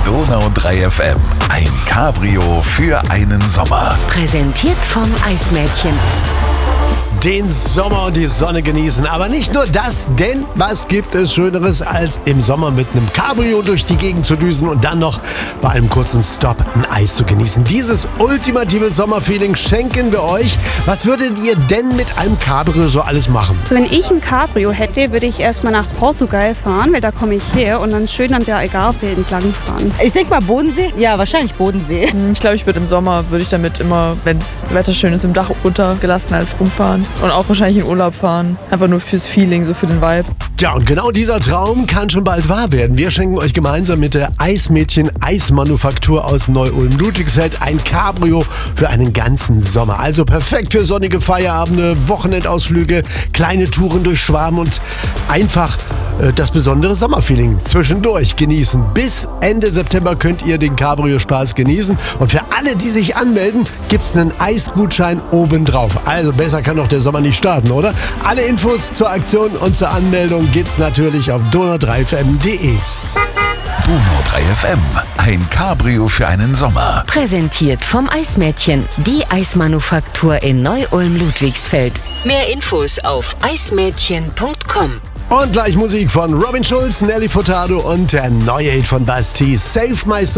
Donau 3 FM. Ein Cabrio für einen Sommer. Präsentiert vom Eismädchen. Den Sommer und die Sonne genießen. Aber nicht nur das, denn was gibt es Schöneres, als im Sommer mit einem Cabrio durch die Gegend zu düsen und dann noch bei einem kurzen Stopp ein Eis zu genießen. Dieses ultimative Sommerfeeling schenken wir euch. Was würdet ihr denn mit einem Cabrio so alles machen? Wenn ich ein Cabrio hätte, würde ich erstmal nach Portugal fahren, weil da komme ich her und dann schön an der Algarve entlang fahren. Ich denke mal Bodensee. Ja, wahrscheinlich Bodensee. Ich glaube, im Sommer würde ich damit immer, wenn das Wetter schön ist, mit dem Dach runtergelassen halt rumfahren. Und auch wahrscheinlich in Urlaub fahren. Einfach nur fürs Feeling, so für den Vibe. Ja, und genau dieser Traum kann schon bald wahr werden. Wir schenken euch gemeinsam mit der Eismädchen Eismanufaktur aus Neu-Ulm-Ludwigsfeld ein Cabrio für einen ganzen Sommer. Also perfekt für sonnige Feierabende, Wochenendausflüge, kleine Touren durch Schwaben und einfach das besondere Sommerfeeling zwischendurch genießen. Bis Ende September könnt ihr den Cabrio-Spaß genießen. Und für alle, die sich anmelden, gibt's einen Eisgutschein obendrauf. Also besser kann doch der Sommer nicht starten, oder? Alle Infos zur Aktion und zur Anmeldung gibt's natürlich auf donau3fm.de. Donau 3 FM. Ein Cabrio für einen Sommer. Präsentiert vom Eismädchen. Die Eismanufaktur in Neu-Ulm-Ludwigsfeld. Mehr Infos auf eismädchen.com. Und gleich Musik von Robin Schulz, Nelly Furtado und der neue Hit von Basti, Save My Soul.